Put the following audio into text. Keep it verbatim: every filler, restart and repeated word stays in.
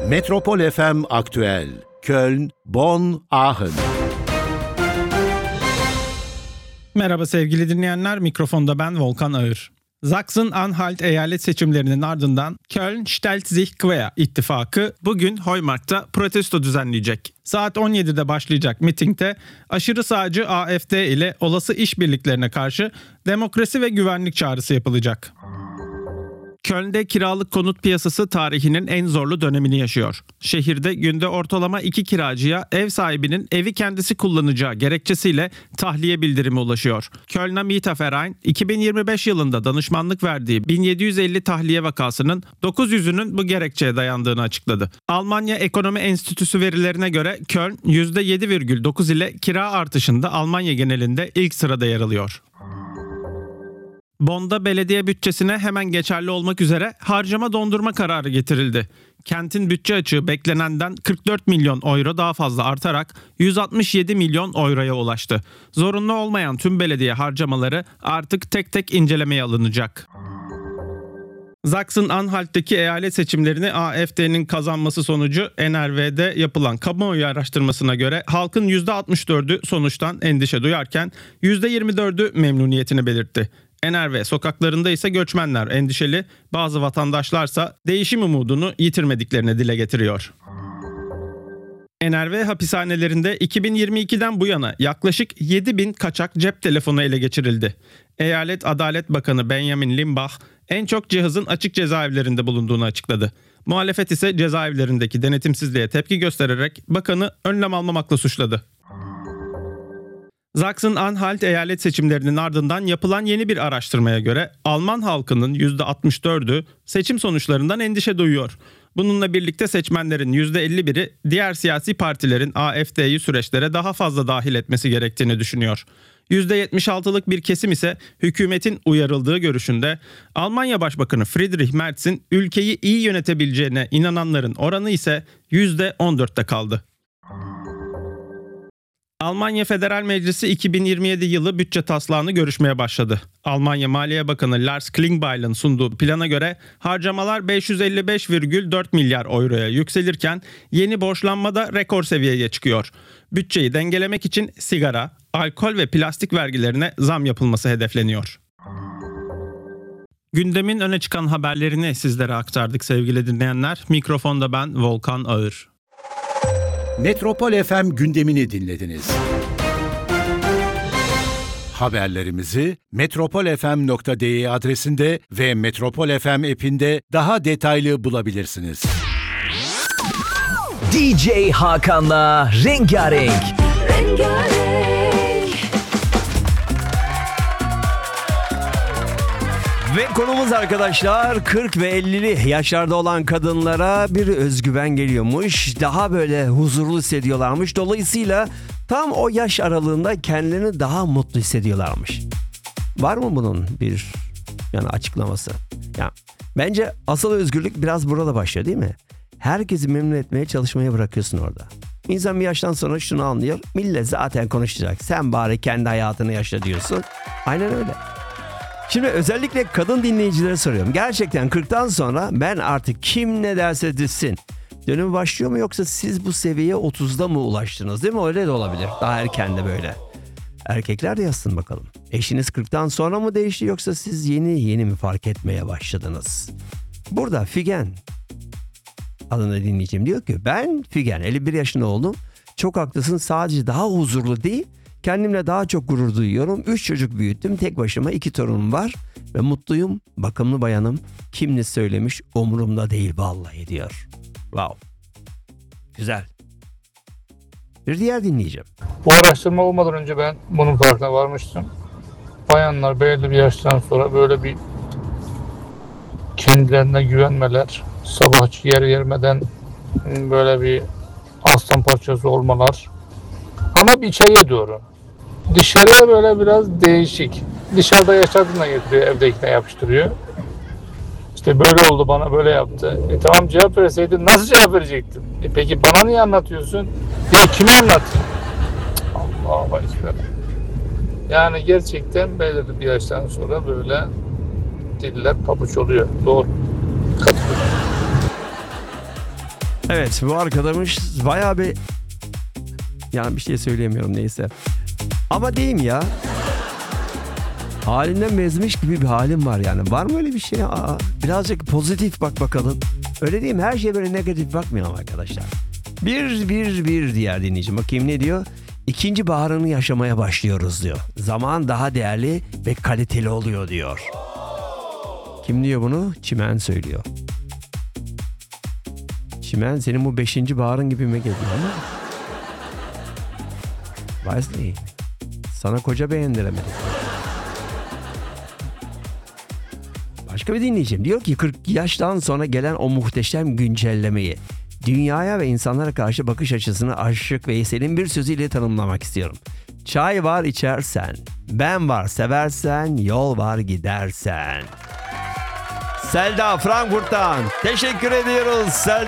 Metropol F M Aktüel. Köln, Bonn, Aachen. Merhaba sevgili dinleyenler, mikrofonda ben Volkan Ağır. Sachsen-Anhalt eyalet seçimlerinin ardından Köln stellt sich quer ittifakı bugün Heumarkt'ta protesto düzenleyecek. Saat on yedide başlayacak mitingde aşırı sağcı A F D ile olası işbirliklerine karşı demokrasi ve güvenlik çağrısı yapılacak. Köln'de kiralık konut piyasası tarihinin en zorlu dönemini yaşıyor. Şehirde günde ortalama iki kiracıya ev sahibinin evi kendisi kullanacağı gerekçesiyle tahliye bildirimi ulaşıyor. Kölner Mieterverein iki bin yirmi beş yılında danışmanlık verdiği bin yedi yüz elli tahliye vakasının dokuz yüzünün bu gerekçeye dayandığını açıkladı. Almanya Ekonomi Enstitüsü verilerine göre Köln yüzde yedi virgül dokuz ile kira artışında Almanya genelinde ilk sırada yer alıyor. Bonn'da belediye bütçesine hemen geçerli olmak üzere harcama dondurma kararı getirildi. Kentin bütçe açığı beklenenden kırk dört milyon euro daha fazla artarak yüz altmış yedi milyon euroya ulaştı. Zorunlu olmayan tüm belediye harcamaları artık tek tek incelemeye alınacak. Sachsen-Anhalt'taki eyalet seçimlerini A F D'nin kazanması sonucu N R V'de yapılan kamuoyu araştırmasına göre halkın yüzde altmış dördü sonuçtan endişe duyarken yüzde yirmi dördü memnuniyetini belirtti. N R V sokaklarında ise göçmenler endişeli, bazı vatandaşlarsa değişim umudunu yitirmediklerini dile getiriyor. N R V hapishanelerinde iki bin yirmi ikiden bu yana yaklaşık yedi bin kaçak cep telefonu ele geçirildi. Eyalet Adalet Bakanı Benjamin Limbach en çok cihazın açık cezaevlerinde bulunduğunu açıkladı. Muhalefet ise cezaevlerindeki denetimsizliğe tepki göstererek bakanı önlem almamakla suçladı. Sachsen-Anhalt eyalet seçimlerinin ardından yapılan yeni bir araştırmaya göre Alman halkının yüzde altmış dördü seçim sonuçlarından endişe duyuyor. Bununla birlikte seçmenlerin yüzde elli biri diğer siyasi partilerin A F D'yi süreçlere daha fazla dahil etmesi gerektiğini düşünüyor. yüzde yetmiş altılık bir kesim ise hükümetin uyarıldığı görüşünde. Almanya Başbakanı Friedrich Merz'in ülkeyi iyi yönetebileceğine inananların oranı ise yüzde on dörtte kaldı. Almanya Federal Meclisi iki bin yirmi yedi yılı bütçe taslağını görüşmeye başladı. Almanya Maliye Bakanı Lars Klingbeil'in sunduğu plana göre harcamalar beş yüz elli beş virgül dört milyar euroya yükselirken yeni borçlanma da rekor seviyeye çıkıyor. Bütçeyi dengelemek için sigara, alkol ve plastik vergilerine zam yapılması hedefleniyor. Gündemin öne çıkan haberlerini sizlere aktardık sevgili dinleyenler. Mikrofonda ben Volkan Ağır. Metropol F M gündemini dinlediniz. Haberlerimizi metropol f m nokta d e adresinde ve Metropol F M app'inde daha detaylı bulabilirsiniz. D J Hakan'la Rengarenk. Rengarenk. Ve konumuz arkadaşlar kırk ve ellili yaşlarda olan kadınlara bir özgüven geliyormuş. Daha böyle huzurlu hissediyorlarmış. Dolayısıyla tam o yaş aralığında kendilerini daha mutlu hissediyorlarmış. Var mı bunun bir yani açıklaması? Ya bence asıl özgürlük biraz burada başlıyor değil mi? Herkesi memnun etmeye çalışmaya bırakıyorsun orada. İnsan bir yaştan sonra şunu anlıyor. Millet zaten konuşacak. Sen bari kendi hayatını yaşa diyorsun. Aynen öyle. Şimdi özellikle kadın dinleyicilere soruyorum. Gerçekten kırktan sonra ben artık kim ne derse desin dönemi başlıyor mu, yoksa siz bu seviyeye otuzda mı ulaştınız, değil mi? Öyle de olabilir. Daha erken de böyle. Erkekler de yazsın bakalım. Eşiniz kırktan sonra mı değişti, yoksa siz yeni yeni mi fark etmeye başladınız? Burada Figen adını dinleyeceğim diyor ki ben Figen elli bir yaşında oldum. Çok haklısın, sadece daha huzurlu değil, kendimle daha çok gurur duyuyorum. Üç çocuk büyüttüm. Tek başıma iki torunum var. Ve mutluyum. Bakımlı bayanım. Kim ne söylemiş umurumda değil vallahi diyor. Wow. Güzel. Bir diğer dinleyeceğim. Bu araştırma olmadan önce ben bunun farkına varmıştım. Bayanlar belirli bir yaştan sonra böyle bir kendilerine güvenmeler, sabah yer yermeden böyle bir aslan parçası olmalar. Ama bir içeriye doğru. Dışarıya böyle biraz değişik. Dışarıda yaşadığına getiriyor, evdekine yapıştırıyor. İşte böyle oldu, bana böyle yaptı. E tamam, cevap verseydin nasıl cevap verecektin? E peki bana niye anlatıyorsun? Ya kime anlatayım? Allah'a ekber. Yani gerçekten belirli bir yaştan sonra böyle diller pabuç oluyor. Doğru. Katılıyorum. Evet, bu arkadaş bayağı bir... Yani bir şey söyleyemiyorum, neyse. Ama diyeyim ya. Halinden bezmiş gibi bir halim var yani. Var mı öyle bir şey? Aa, birazcık pozitif bak bakalım. Öyle değil mi? Her şeye böyle negatif bakmayalım arkadaşlar. Bir, bir, bir diğer dinleyicim. Bakayım ne diyor? İkinci baharını yaşamaya başlıyoruz diyor. Zaman daha değerli ve kaliteli oluyor diyor. Kim diyor bunu? Çimen söylüyor. Çimen senin bu beşinci baharın gibi mi geliyor ama? Wesley, sana koca beğendiremedim. Başka bir dinleyicim diyor ki kırk yaştan sonra gelen o muhteşem güncellemeyi, dünyaya ve insanlara karşı bakış açısını Aşık Veysel'in bir sözüyle tanımlamak istiyorum. Çay var içersen, ben var seversen, yol var gidersen. Selda Frankfurt'tan teşekkür ediyoruz Selda.